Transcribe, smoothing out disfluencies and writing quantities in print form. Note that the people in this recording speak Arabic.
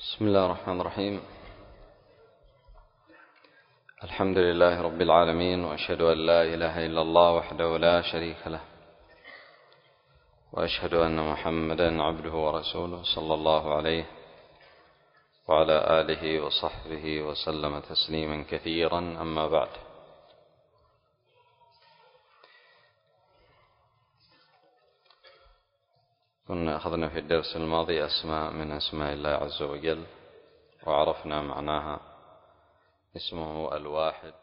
بسم الله الرحمن الرحيم. الحمد لله رب العالمين، وأشهد أن لا إله إلا الله وحده لا شريك له، وأشهد أن محمدا عبده ورسوله صلى الله عليه وعلى آله وصحبه وسلم تسليما كثيرا. أما بعد، كنا أخذنا في الدرس الماضي أسماء من أسماء الله عز وجل، وعرفنا معناها. اسمه الواحد